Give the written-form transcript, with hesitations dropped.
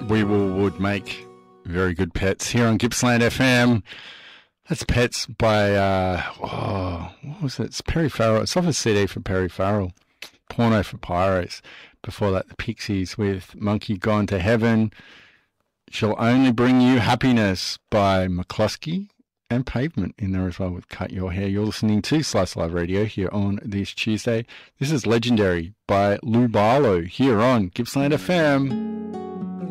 would make very good pets here on Gippsland FM. That's Pets by, what was it? It's Perry Farrell. It's off a CD for Perry Farrell. Porno for Pyros. Before that, the Pixies with Monkey Gone to Heaven. She'll Only Bring You Happiness by McCluskey, and Pavement in there as well with Cut Your Hair. You're listening to Slice Live Radio here on this Tuesday. This is Legendary by Lou Barlow here on Gippsland FM.